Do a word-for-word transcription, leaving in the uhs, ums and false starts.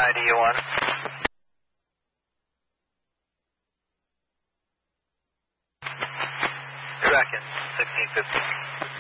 I D you want? You're back in sixteen fifty.